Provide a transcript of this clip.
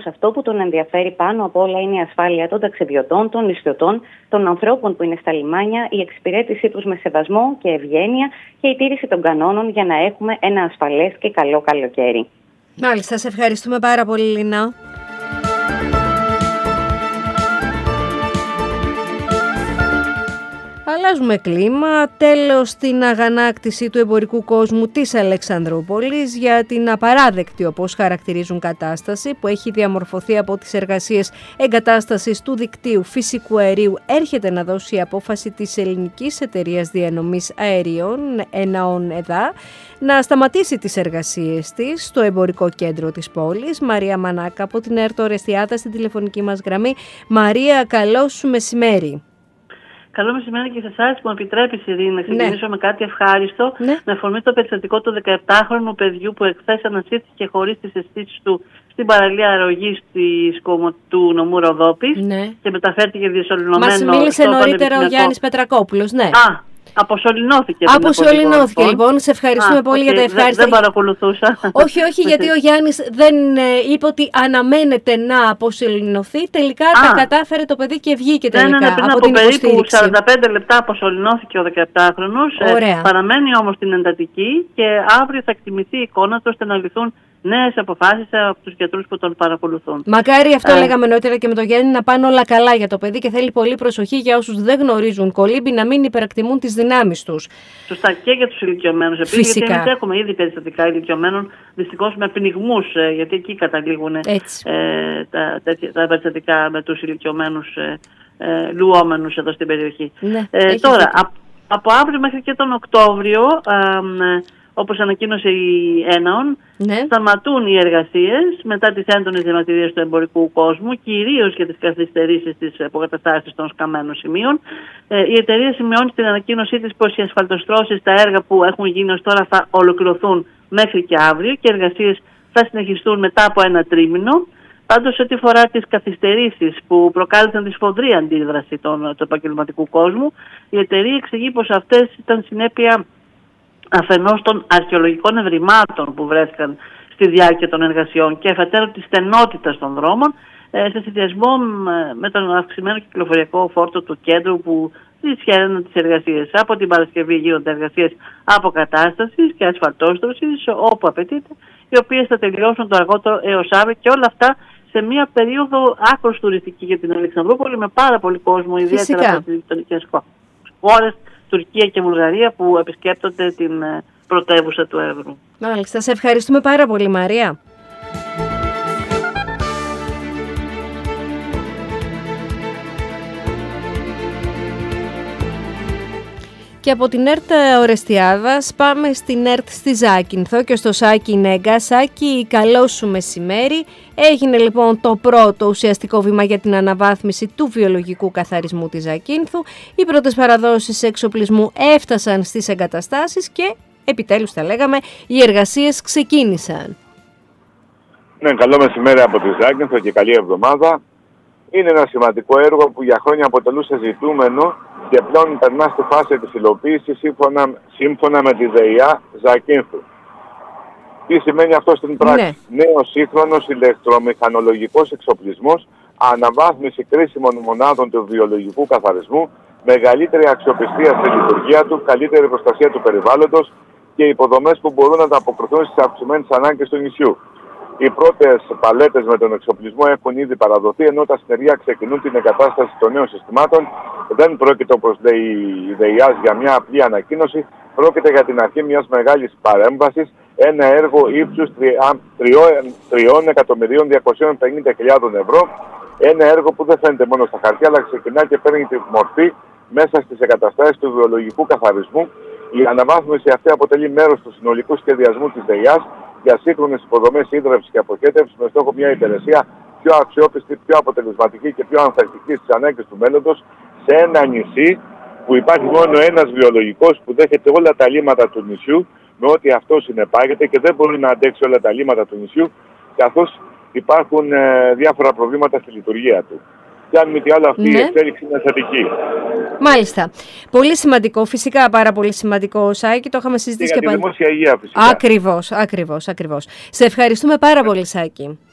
όμως αυτό που τον ενδιαφέρει πάνω απ' όλα είναι η ασφάλεια των ταξιδιωτών, των νησιωτών, των ανθρώπων που είναι στα λιμάνια, η εξυπηρέτησή τους με σεβασμό και ευγένεια και η τήρηση των κανόνων για να έχουμε ένα ασφαλές και καλό καλοκαίρι. Μάλιστα, σε ευχαριστούμε πάρα πολύ, Λίνα. Αλλάζουμε κλίμα, τέλος στην αγανάκτηση του εμπορικού κόσμου της Αλεξανδρούπολης για την απαράδεκτη, όπως χαρακτηρίζουν, κατάσταση που έχει διαμορφωθεί από τις εργασίες εγκατάστασης του δικτύου φυσικού αερίου. Έρχεται να δώσει η απόφαση της ελληνικής εταιρείας διανομής αερίων ΕΝΑΟΝ ΕΔΑ να σταματήσει τις εργασίες της στο εμπορικό κέντρο της πόλης. Μαρία Μανάκα από την ΕΡΤ Ορεστιάδα στην τηλεφωνική μας γραμμή. Μαρία, καλό σου μεσημέρι. Καλό μεσημέρι και σε εσάς που με επιτρέπει, Ειρήνη, να ξεκινήσω με κάτι ευχάριστο. Με αφορμή το περιστατικό του 17χρονου παιδιού που εχθές ανασύρθηκε χωρίς τις αισθήσεις του στην παραλία αρρωγής του νομού Ροδόπης και μεταφέρθηκε διασωληνωμένο. Μας μίλησε νωρίτερα ο Γιάννης Πετρακόπουλος. Αποσωληνώθηκε. Αποσωληνώθηκε λοιπόν. Σε ευχαριστούμε πολύ για τα ευχάριστα. Δεν παρακολουθούσα. Όχι, γιατί ο Γιάννης δεν είπε ότι αναμένεται να αποσωληνωθεί. Τελικά τα κατάφερε το παιδί και βγήκε τελικά πριν από την περίπου 45 λεπτά αποσωληνώθηκε ο 17χρονος. Παραμένει όμως στην εντατική και αύριο θα εκτιμηθεί η εικόνα του ώστε να ληφθούν νέες αποφάσεις από τους γιατρούς που τον παρακολουθούν. Μακάρι, αυτό λέγαμε νωρίτερα και με τον Γιάννη, να πάνε όλα καλά για το παιδί και θέλει πολύ προσοχή για όσους δεν γνωρίζουν κολύμπη να μην υπερακτιμούν τις δυνάμεις τους. Σωστά, και για τους ηλικιωμένους επίσης. Γιατί εμείς έχουμε ήδη περιστατικά ηλικιωμένων, δυστυχώς με πνιγμούς, γιατί εκεί καταλήγουν τα περιστατικά με τους ηλικιωμένους λουόμενους εδώ στην περιοχή. Τώρα, από αύριο μέχρι και τον Οκτώβριο, όπως ανακοίνωσε η ΕΝΑΟΝ, σταματούν οι εργασίες μετά τις έντονες διαμαρτυρίες του εμπορικού κόσμου, κυρίως για τις καθυστερήσεις της αποκαταστάσης των σκαμμένων σημείων. Η εταιρεία σημειώνει στην ανακοίνωσή της πως οι ασφαλτοστρώσεις, τα έργα που έχουν γίνει ως τώρα, θα ολοκληρωθούν μέχρι και αύριο και οι εργασίες θα συνεχιστούν μετά από ένα τρίμηνο. Πάντως, ό,τι αφορά τις καθυστερήσεις που προκάλεσαν τη σφοδρή αντίδραση του επαγγελματικού κόσμου, η εταιρεία εξηγεί πως αυτές ήταν συνέπεια αφενός των αρχαιολογικών ευρημάτων που βρέθηκαν στη διάρκεια των εργασιών και αφετέρου της στενότητας των δρόμων, σε συνδυασμό με τον αυξημένο κυκλοφοριακό φόρτο του κέντρου που δυσχέραινε τις εργασίες. Από την Παρασκευή γίνονται εργασίες αποκατάστασης και ασφαλτόστρωσης όπου απαιτείται, οι οποίες θα τελειώσουν το αργότερο έως αύριο, και όλα αυτά σε μια περίοδο άκρως τουριστική για την Αλεξανδρούπολη, με πάρα πολύ κόσμο, ιδιαίτερα από τις γειτονικές χώρες, Τουρκία και Βουλγαρία, που επισκέπτονται την πρωτεύουσα του Εύρου. Μάλιστα, σε ευχαριστούμε πάρα πολύ, Μαρία. Και από την ΕΡΤ Ορεστιάδας πάμε στην ΕΡΤ στη Ζάκυνθο και στο Σάκη Νέγκα. Σάκη, καλό σου μεσημέρι. Έγινε λοιπόν το πρώτο ουσιαστικό βήμα για την αναβάθμιση του βιολογικού καθαρισμού της Ζακύνθου. Οι πρώτες παραδόσεις εξοπλισμού έφτασαν στις εγκαταστάσεις και επιτέλους, τα λέγαμε, οι εργασίες ξεκίνησαν. Ναι, καλό μεσημέρι από τη Ζάκυνθο και καλή εβδομάδα. Είναι ένα σημαντικό έργο που για χρόνια αποτελούσε ζητούμενο και πλέον περνά στη φάση της υλοποίησης σύμφωνα με τη ΔΕΙΑ Ζακύνθου. Τι σημαίνει αυτό στην πράξη? Νέος σύγχρονος ηλεκτρομηχανολογικός εξοπλισμός, αναβάθμιση κρίσιμων μονάδων του βιολογικού καθαρισμού, μεγαλύτερη αξιοπιστία στη λειτουργία του, καλύτερη προστασία του περιβάλλοντος και υποδομές που μπορούν να ανταποκριθούν στις αυξημένες ανάγκες του νησιού. Οι πρώτες παλέτες με τον εξοπλισμό έχουν ήδη παραδοθεί, ενώ τα συνεργεία ξεκινούν την εγκατάσταση των νέων συστημάτων. Δεν πρόκειται, όπως λέει η ΔΕΙΑ, για μια απλή ανακοίνωση. Πρόκειται για την αρχή μιας μεγάλης παρέμβασης, ένα έργο ύψους 3.250.000 ευρώ. Ένα έργο που δεν φαίνεται μόνο στα χαρτιά, αλλά ξεκινά και παίρνει τη μορφή μέσα στις εγκαταστάσεις του βιολογικού καθαρισμού. Η αναβάθμιση αυτή αποτελεί μέρος του συνολικού σχεδιασμού της ΔΕΙΑ για σύγχρονες υποδομές ίδρυυσης και αποχέτευσης, με στόχο μια υπηρεσία πιο αξιόπιστη, πιο αποτελεσματική και πιο ανθεκτική στις ανάγκες του μέλλοντος, σε ένα νησί που υπάρχει μόνο ένας βιολογικός που δέχεται όλα τα λύματα του νησιού, με ό,τι αυτό συνεπάγεται, και δεν μπορεί να αντέξει όλα τα λύματα του νησιού, καθώς υπάρχουν διάφορα προβλήματα στη λειτουργία του. Και αν μη τι άλλο, αυτή η εξέλιξη είναι θετική. Μάλιστα. Πολύ σημαντικό, φυσικά πάρα πολύ σημαντικό, Σάκη. Το είχαμε συζητήσει και για τη δημόσια υγεία, φυσικά. Ακριβώς. Σε ευχαριστούμε πάρα πολύ, Σάκη.